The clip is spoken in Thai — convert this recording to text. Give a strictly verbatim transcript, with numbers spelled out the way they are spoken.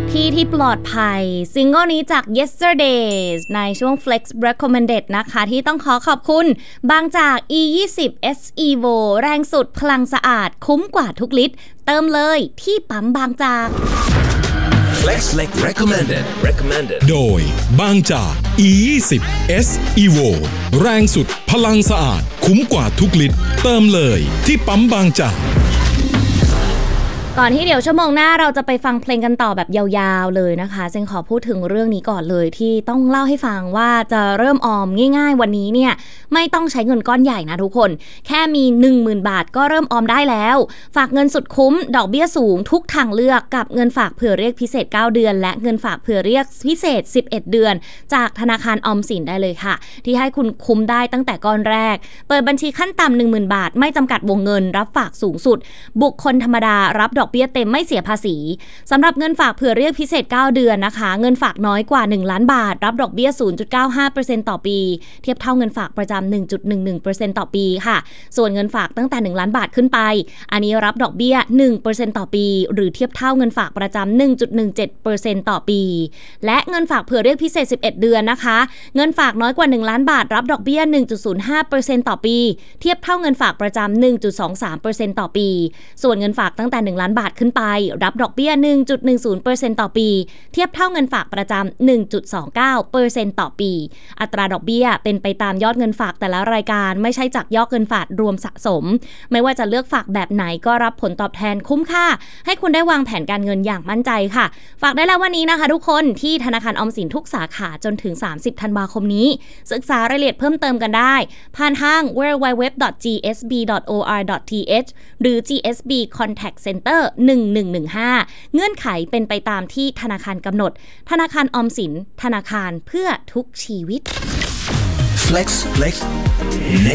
ที่ที่ปลอดภัยซิงเกิลนี้จาก Yesterdays ในช่วง Flex Recommended นะคะที่ต้องขอขอบคุณบางจาก อี ยี่สิบ เอส Evo แรงสุดพลังสะอาดคุ้มกว่าทุกลิตรเติมเลยที่ปั๊มบางจาก Flex Recommended Recommended โดยบางจาก อี ยี่สิบ เอส Evo แรงสุดพลังสะอาดคุ้มกว่าทุกลิตรเติมเลยที่ปั๊มบางจากก่อนที่เดี๋ยวชั่วโมงหน้าเราจะไปฟังเพลงกันต่อแบบยาวๆเลยนะคะเซนขอพูดถึงเรื่องนี้ก่อนเลยที่ต้องเล่าให้ฟังว่าจะเริ่มออมง่ายๆวันนี้เนี่ยไม่ต้องใช้เงินก้อนใหญ่นะทุกคนแค่มี หนึ่งหมื่น บาทก็เริ่มออมได้แล้วฝากเงินสุดคุ้มดอกเบี้ยสูงทุกทางเลือกกับเงินฝากเผื่อเรียกพิเศษเก้าเดือนและเงินฝากเผื่อเรียกพิเศษสิบเอ็ดเดือนจากธนาคารออมสินได้เลยค่ะที่ให้คุณคุ้มได้ตั้งแต่ก้อนแรกเปิดบัญชีขั้นต่ำ หนึ่งหมื่น บาทไม่จำกัดวงเงินรับฝากสูงสุดบุคคลธรรมดารับดอกเบี้ยเต็มไม่เสียภาษีสำหรับเงินฝากเผื่อเรียกพิเศษเก้าเดือนนะคะเงินฝากน้อยกว่าหนึ่งล้านบาทรับดอกเบี้ย ศูนย์จุดเก้าห้าเปอร์เซ็นต์ ต่อปีเทียบเท่าเงินฝากประจำ หนึ่งจุดหนึ่งหนึ่งเปอร์เซ็นต์ ต่อปีค่ะส่วนเงินฝากตั้งแต่หนึ่งล้านบาทขึ้นไปอันนี้รับดอกเบี้ย หนึ่งเปอร์เซ็นต์ ต่อปีหรือเทียบเท่าเงินฝากประจำ หนึ่งจุดหนึ่งเจ็ดเปอร์เซ็นต์ ต่อปีและเงินฝากเผื่อเรียกพิเศษสิบเอ็ดเดือนนะคะเงินฝากน้อยกว่าหนึ่งล้านบาทรับดอกเบี้ย หนึ่งจุดศูนย์ห้าเปอร์เซ็นต์ ต่อปีเทียบเท่าเงินฝากประจำ หนึ่งจุดสองสามเปอร์เซ็นต์ ต่อปีส่วนเงินฝากตั้งแต่หนึ่งล้านบาทขึ้นไปรับดอกเบี้ย หนึ่งจุดหนึ่งศูนย์เปอร์เซ็นต์ ต่อปีเทียบเท่าเงินฝากประจำ หนึ่งจุดสองเก้าเปอร์เซ็นต์ ต่อปีอัตราดอกเบี้ยเป็นไปตามยอดเงินฝากแต่ละรายการไม่ใช่จากยอดเงินฝากรวมสะสมไม่ว่าจะเลือกฝากแบบไหนก็รับผลตอบแทนคุ้มค่าให้คุณได้วางแผนการเงินอย่างมั่นใจค่ะฝากได้แล้ววันนี้นะคะทุกคนที่ธนาคารออมสินทุกสาขาจนถึงสามสิบธันวาคมนี้ศึกษารายละเอียดเพิ่มเติมกันได้ผ่านทาง ดับเบิลยู ดับเบิลยู ดับเบิลยู ดอท จี เอส บี ดอท โอ อาร์ ดอท ที เอช หรือ จี เอส บี Contact Center หนึ่งหนึ่งหนึ่งห้าเงื่อนไขเป็นไปตามที่ธนาคารกำหนดธนาคารออมสินธนาคารเพื่อทุกชีวิต Flex Flex Next